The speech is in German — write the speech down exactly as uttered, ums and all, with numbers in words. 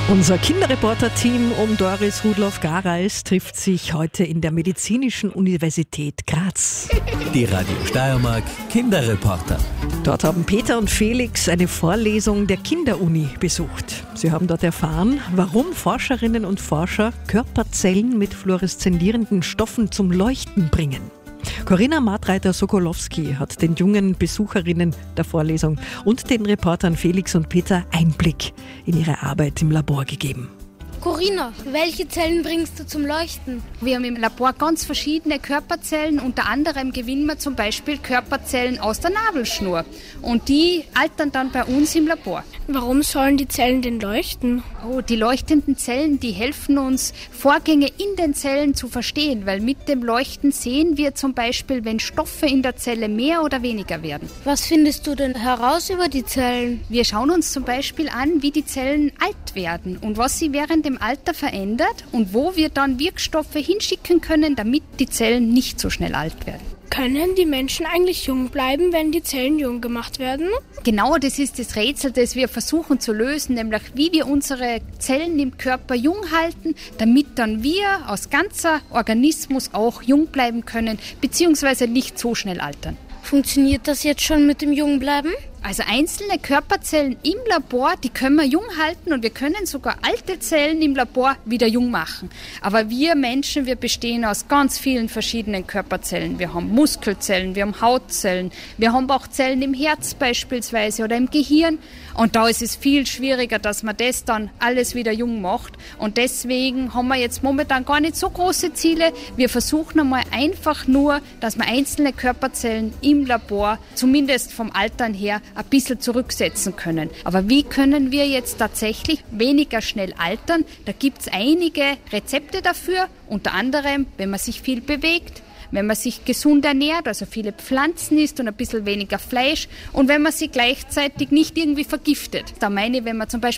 Unser Kinderreporter-Team um Doris Rudloff-Gareis trifft sich heute in der Medizinischen Universität Graz. Die Radio Steiermark Kinderreporter. Dort haben Peter und Felix eine Vorlesung der Kinderuni besucht. Sie haben dort erfahren, warum Forscherinnen und Forscher Körperzellen mit fluoreszierenden Stoffen zum Leuchten bringen. Corinna Martreiter-Sokolowski hat den jungen Besucherinnen der Vorlesung und den Reportern Felix und Peter Einblick in ihre Arbeit im Labor gegeben. Corinna, welche Zellen bringst du zum Leuchten? Wir haben im Labor ganz verschiedene Körperzellen. Unter anderem gewinnen wir zum Beispiel Körperzellen aus der Nabelschnur. Und die altern dann bei uns im Labor. Warum sollen die Zellen denn leuchten? Oh, die leuchtenden Zellen, die helfen uns, Vorgänge in den Zellen zu verstehen. Weil mit dem Leuchten sehen wir zum Beispiel, wenn Stoffe in der Zelle mehr oder weniger werden. Was findest du denn heraus über die Zellen? Wir schauen uns zum Beispiel an, wie die Zellen alt werden und was sie während dem Alter verändert und wo wir dann Wirkstoffe hinschicken können, damit die Zellen nicht so schnell alt werden. Können die Menschen eigentlich jung bleiben, wenn die Zellen jung gemacht werden? Genau, das ist das Rätsel, das wir versuchen zu lösen, nämlich wie wir unsere Zellen im Körper jung halten, damit dann wir als ganzer Organismus auch jung bleiben können, beziehungsweise nicht so schnell altern. Funktioniert das jetzt schon mit dem Jungbleiben? Also einzelne Körperzellen im Labor, die können wir jung halten und wir können sogar alte Zellen im Labor wieder jung machen. Aber wir Menschen, wir bestehen aus ganz vielen verschiedenen Körperzellen. Wir haben Muskelzellen, wir haben Hautzellen, wir haben auch Zellen im Herz beispielsweise oder im Gehirn. Und da ist es viel schwieriger, dass man das dann alles wieder jung macht. Und deswegen haben wir jetzt momentan gar nicht so große Ziele. Wir versuchen einmal einfach nur, dass wir einzelne Körperzellen im Labor, zumindest vom Altern her, ein bisschen zurücksetzen können. Aber wie können wir jetzt tatsächlich weniger schnell altern? Da gibt es einige Rezepte dafür, unter anderem, wenn man sich viel bewegt, wenn man sich gesund ernährt, also viele Pflanzen isst und ein bisschen weniger Fleisch und wenn man sich gleichzeitig nicht irgendwie vergiftet. Da meine ich, wenn man zum Beispiel